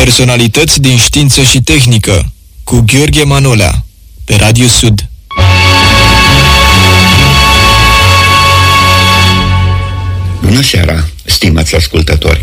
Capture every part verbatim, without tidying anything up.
Personalități din știință și tehnică cu Gheorghe Manolea pe Radio Sud. Bună seara, stimați ascultători!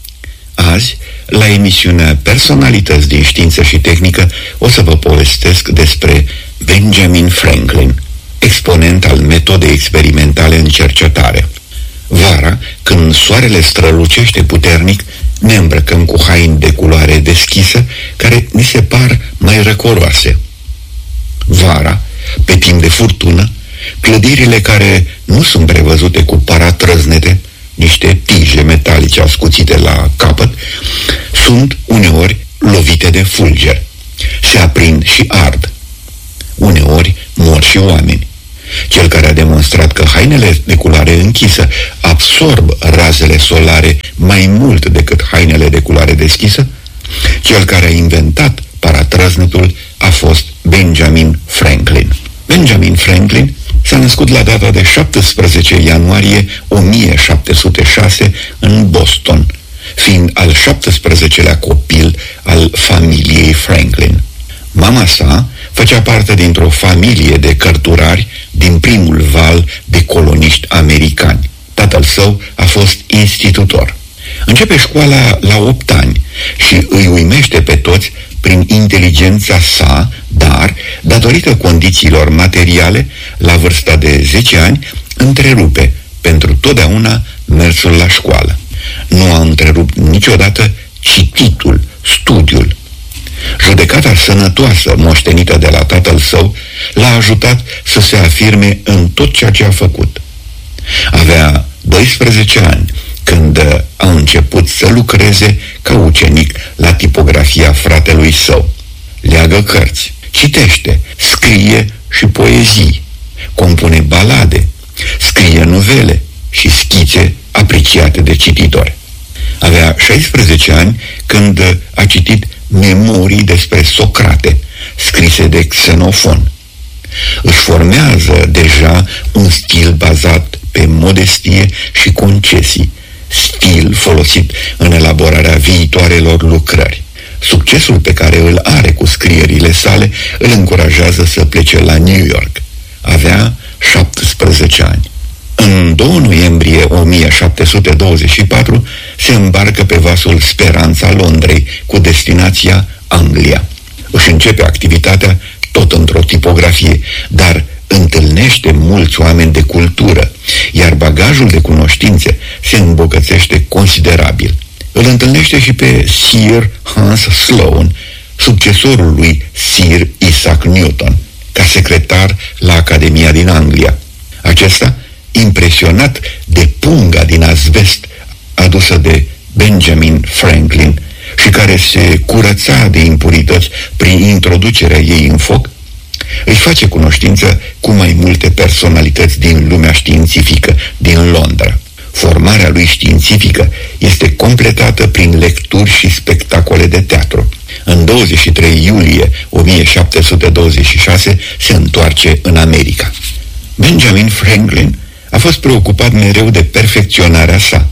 Azi, la emisiunea Personalități din știință și tehnică, o să vă povestesc despre Benjamin Franklin, exponent al metodei experimentale în cercetare. Vara, când soarele strălucește puternic, ne îmbrăcăm cu haine de culoare deschisă, care ni se par mai răcoroase. Vara, pe timp de furtună, clădirile care nu sunt prevăzute cu paratrăznete, niște tije metalice ascuțite la capăt, sunt uneori lovite de fulger. Se aprind și ard. Uneori mor și oameni. Cel care a demonstrat că hainele de culoare închisă absorb razele solare mai mult decât hainele de culoare deschisă, cel care a inventat paratrăznetul a fost Benjamin Franklin. Benjamin Franklin s-a născut la data de șaptesprezece ianuarie o mie șapte sute șase în Boston, fiind al șaptesprezecelea copil al familiei Franklin. Mama sa făcea parte dintr-o familie de cărturari din primul val de coloniști americani. Tatăl său a fost institutor. Începe școala la opt ani și îi uimește pe toți prin inteligența sa, dar, datorită condițiilor materiale, la vârsta de zece ani, întrerupe pentru totdeauna mersul la școală. Nu a întrerupt niciodată cititul, studiul. Judecata sănătoasă moștenită de la tatăl său l-a ajutat să se afirme în tot ceea ce a făcut. Avea doisprezece ani când a început să lucreze ca ucenic la tipografia fratelui său. Leagă cărți, citește, scrie și poezii, compune balade, scrie novele și schițe apreciate de cititori. Avea șaisprezece ani când a citit Memorii despre Socrate, scrise de Xenofon. Își formează deja un stil bazat pe modestie și concesii, stil folosit în elaborarea viitoarelor lucrări. Succesul pe care îl are cu scrierile sale îl încurajează să plece la New York. Avea șaptesprezece ani. În doi noiembrie o mie șapte sute douăzeci și patru se îmbarcă pe vasul Speranța Londrei cu destinația Anglia. Își începe activitatea tot într-o tipografie, dar întâlnește mulți oameni de cultură, iar bagajul de cunoștințe se îmbogățește considerabil. Îl întâlnește și pe Sir Hans Sloane, succesorul lui Sir Isaac Newton, ca secretar la Academia din Anglia. Acesta, impresionat de punga din azbest adusă de Benjamin Franklin și care se curăța de impurități prin introducerea ei în foc, îi face cunoștință cu mai multe personalități din lumea științifică din Londra. Formarea lui științifică este completată prin lecturi și spectacole de teatru. În douăzeci și trei iulie o mie șapte sute douăzeci și șase se întoarce în America. Benjamin Franklin a fost preocupat mereu de perfecționarea sa.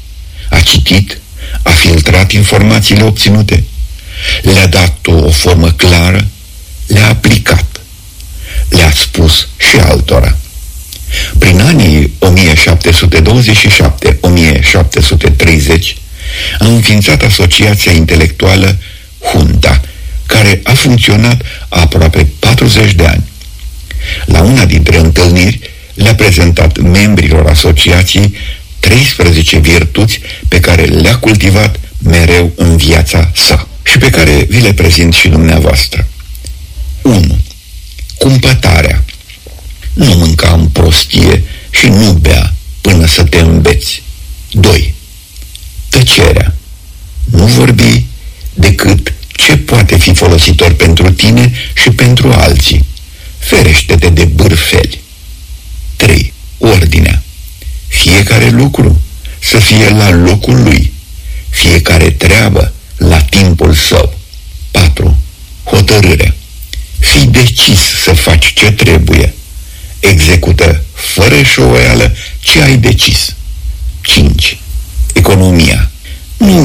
A citit, a filtrat informațiile obținute, le-a dat o, o formă clară, le-a aplicat, le-a spus și altora. Prin anii o mie șapte sute douăzeci și șapte - o mie șapte sute treizeci a înființat asociația intelectuală Junta, care a funcționat aproape patruzeci de ani. La una dintre întâlniri le-a prezentat membrilor asociației treisprezece virtuți pe care le-a cultivat mereu în viața sa și pe care vi le prezint și dumneavoastră. unu. Cumpătarea. Nu mânca în prostie și nu bea până să te îmbeți. doi. Tăcerea. Nu vorbi decât ce poate fi folositor pentru tine și pentru alții. Ferește-te de bârfeli. trei. Ordinea. Fiecare lucru să fie la locul lui, fiecare treabă la timpul său. patru. Hotărâre. Fii decis să faci ce trebuie. Execută fără șovoială ce ai decis. cinci. Economia. Nu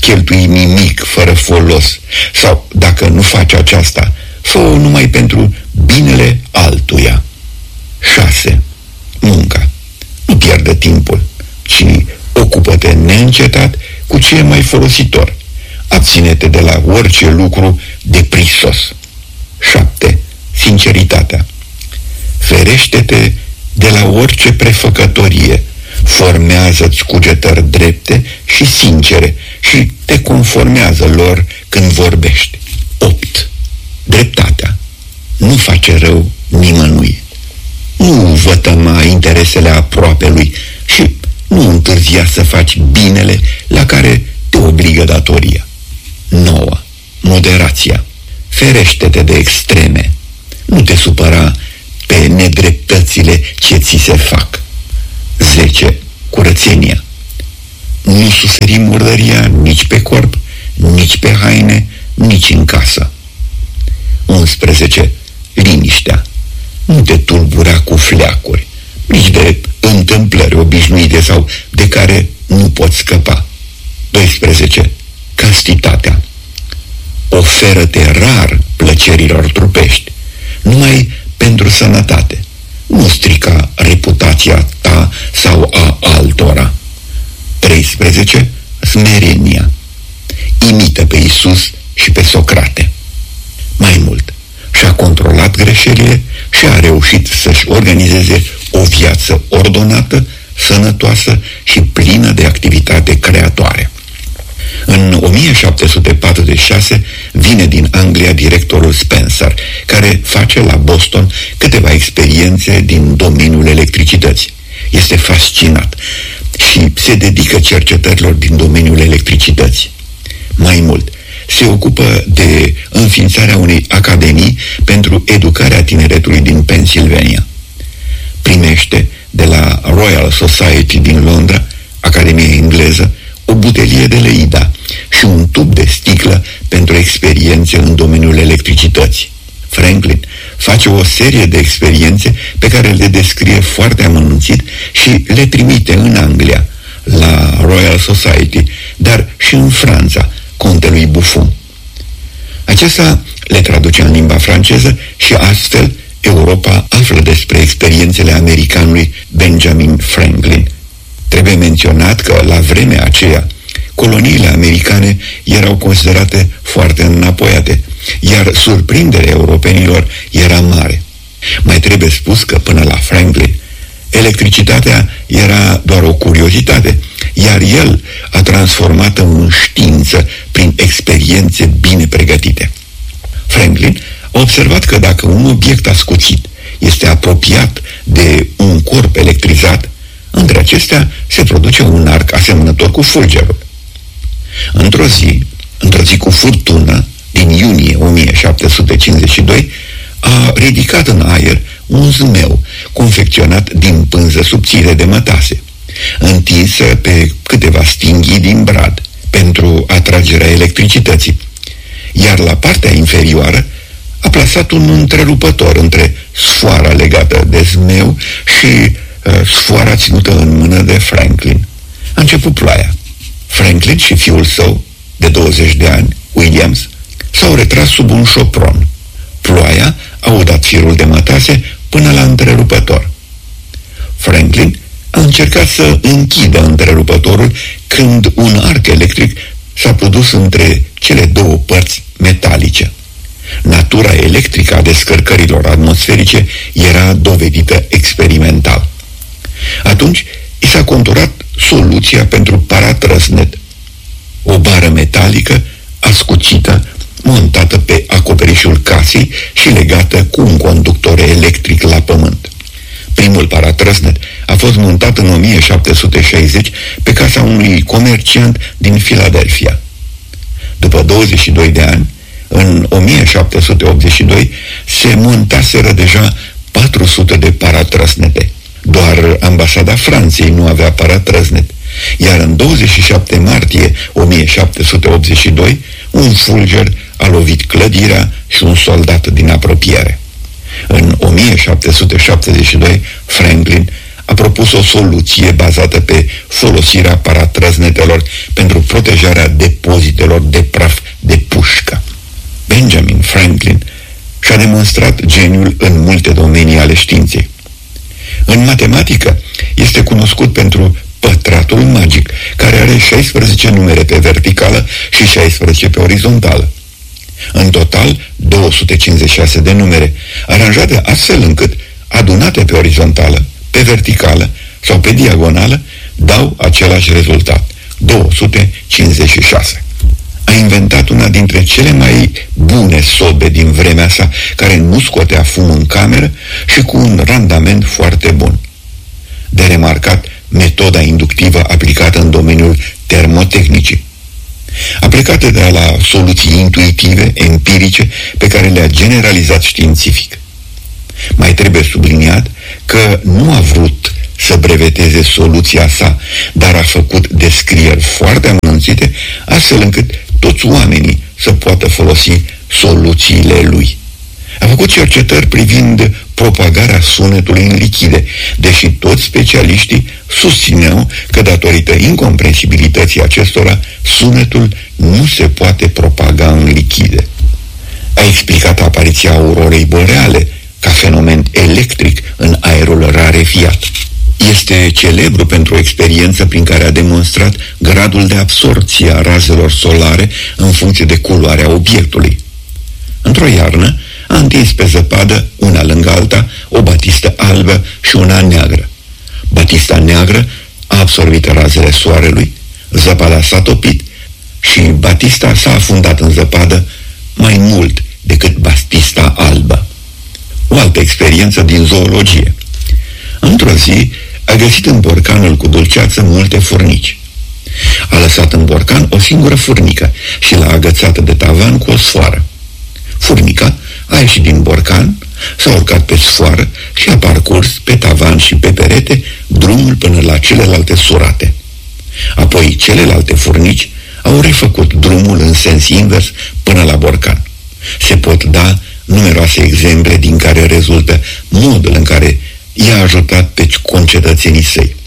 cheltui nimic fără folos, sau, dacă nu faci aceasta, fă-o numai pentru binele altuia. șase. Munca. Nu pierde timpul, ci ocupă-te neîncetat cu ce e mai folositor. Abține-te de la orice lucru deprisos. șapte. Sinceritatea. Ferește-te de la orice prefăcătorie. Formează-ți cugetări drepte și sincere și te conformează lor când vorbești. opt. Dreptatea. Nu face rău nimănui. Nu vătăma interesele aproapelui și nu întârzia să faci binele la care te obligă datoria. nouă. Moderația. Ferește-te de extreme. Nu te supăra pe nedreptățile ce ți se fac. zece. Curățenia. Nu susări murdăria nici pe corp, nici pe haine, nici în casă. unsprezece. Liniștea. Nu te tulbura cu fleacuri, nici de întâmplări obișnuite sau de care nu poți scăpa. doisprezece. Castitatea. Oferă-te rar plăcerilor trupești, numai pentru sănătate. Nu strica reputația ta sau a altora. treisprezece. Smerenia. Imită pe Iisus și pe Socrate. Mai mult, și-a controlat greșelile și a reușit să-și organizeze o viață ordonată, sănătoasă și plină de activitate creatoare. În o mie șapte sute patruzeci și șase vine din Anglia directorul Spencer, care face la Boston câteva experiențe din domeniul electricității. Este fascinat și se dedică cercetărilor din domeniul electricității. Mai mult, se ocupă de înființarea unei academii pentru educarea tineretului din Pennsylvania. Primește de la Royal Society din Londra, Academia engleză, o butelie de leida și un tub de sticlă pentru experiențe în domeniul electricității. Franklin face o serie de experiențe pe care le descrie foarte amănunțit și le trimite în Anglia, la Royal Society, dar și în Franța, contelui Buffon. Acesta le traduce în limba franceză și astfel Europa află despre experiențele americanului Benjamin Franklin. Trebuie menționat că la vremea aceea coloniile americane erau considerate foarte înapoiate, iar surprinderea europenilor era mare. Mai trebuie spus că până la Franklin electricitatea era doar o curiozitate, iar el a transformat-o în știință prin experiențe bine pregătite. Franklin a observat că dacă un obiect ascuțit este apropiat de un corp electrizat, între acestea se produce un arc asemănător cu fulgerul. Într-o zi, într-o zi cu furtună, din iunie o mie șapte sute cincizeci și doi, a ridicat în aer un zmeu confecționat din pânză subțire de mătase, întinsă pe câteva stinghii din brad pentru atragerea electricității, iar la partea inferioară a plasat un întrerupător între sfoara legată de zmeu și uh, sfoara ținută în mână de Franklin. A început ploaia. Franklin și fiul său, de douăzeci de ani, Williams, s-au retras sub un șopron. Ploaia a udat firul de mătase până la întrerupător. Franklin a încercat să închidă întrerupătorul când un arc electric s-a produs între cele două părți metalice. Natura electrică a descărcărilor atmosferice era dovedită experimental. Atunci i s-a conturat soluția pentru paratrăsnet, o bară metalică ascuțită, montată pe acoperișul casei și legată cu un conductor electric la pământ. Primul paratrăsnet a fost montat în o mie șapte sute șaizeci pe casa unui comerciant din Philadelphia. După douăzeci și doi de ani, în o mie șapte sute optzeci și doi, se montaseră deja patru sute de paratrăsnete. Doar ambasada Franței nu avea paratrăsnet, iar în douăzeci și șapte martie o mie șapte sute optzeci și doi, un fulger a lovit clădirea și un soldat din apropiere. În o mie șapte sute șaptezeci și doi, Franklin a propus o soluție bazată pe folosirea paratrăznetelor pentru protejarea depozitelor de praf de pușcă. Benjamin Franklin și-a demonstrat geniul în multe domenii ale științei. În matematică este cunoscut pentru pătratul magic, care are șaisprezece numere pe verticală și șaisprezece pe orizontală. În total, două sute cincizeci și șase de numere, aranjate astfel încât, adunate pe orizontală, pe verticală sau pe diagonală, dau același rezultat, două sute cincizeci și șase. A inventat una dintre cele mai bune sobe din vremea sa, care nu scotea fum în cameră și cu un randament foarte bun. De remarcat, metoda inductivă aplicată în domeniul termotehnicii. A plecat de la soluții intuitive, empirice, pe care le-a generalizat științific. Mai trebuie subliniat că nu a vrut să breveteze soluția sa, dar a făcut descrieri foarte amănunțite, astfel încât toți oamenii să poată folosi soluțiile lui. A făcut cercetări privind propagarea sunetului în lichide, deși toți specialiștii susțineau că datorită incomprensibilității acestora, sunetul nu se poate propaga în lichide. A explicat apariția aurorei boreale ca fenomen electric în aerul rarefiat. Este celebru pentru o experiență prin care a demonstrat gradul de absorție a razelor solare în funcție de culoarea obiectului. Într-o iarnă, a întins pe zăpadă, una lângă alta, o batistă albă și una neagră. Batista neagră a absorbit razele soarelui, zăpada s-a topit și batista s-a afundat în zăpadă mai mult decât batista albă. O altă experiență din zoologie. Într-o zi, a găsit în borcanul cu dulceață multe furnici. A lăsat în borcan o singură furnică și l-a agățat de tavan cu o sfoară. Furnica a ieșit din borcan, s-a urcat pe sfoară și a parcurs pe tavan și pe perete drumul până la celelalte surate. Apoi celelalte furnici au refăcut drumul în sens invers până la borcan. Se pot da numeroase exemple din care rezultă modul în care i-a ajutat pe concetățenii săi.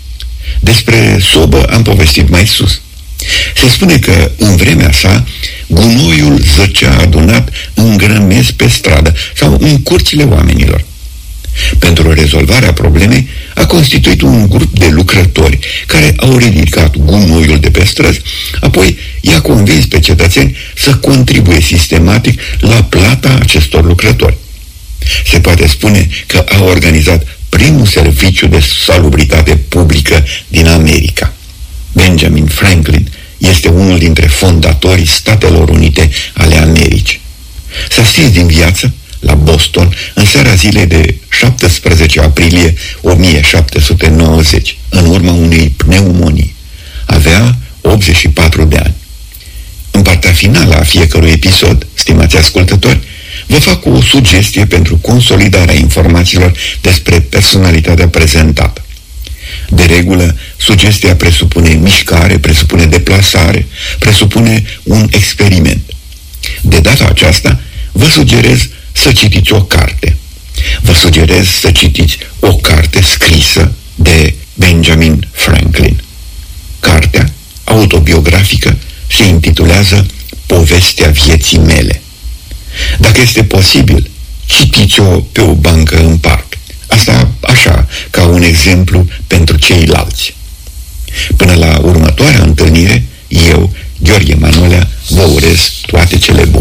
Despre sobă am povestit mai sus. Se spune că în vremea sa gunoiul zăcea adunat în grămezi pe stradă sau în curțile oamenilor. Pentru rezolvarea problemei a constituit un grup de lucrători care au ridicat gunoiul de pe străzi, apoi i-a convins pe cetățeni să contribuie sistematic la plata acestor lucrători. Se poate spune că a organizat primul serviciu de salubritate publică din America. Benjamin Franklin este unul dintre fondatorii Statelor Unite ale Americii. S-a stins din viață la Boston în seara zilei de șaptesprezece aprilie o mie șapte sute nouăzeci, în urma unei pneumonii. Avea optzeci și patru de ani. În partea finală a fiecărui episod, stimați ascultători, vă fac o sugestie pentru consolidarea informațiilor despre personalitatea prezentată. De regulă, sugestia presupune mișcare, presupune deplasare, presupune un experiment. De data aceasta, vă sugerez să citiți o carte. Vă sugerez să citiți o carte scrisă de Benjamin Franklin. Cartea, autobiografică, se intitulează Povestea vieții mele. Dacă este posibil, citiți-o pe o bancă în parc. Asta așa, ca un exemplu pentru ceilalți. Până la următoarea întâlnire, eu, Gheorghe Manolea, vă urez toate cele bune.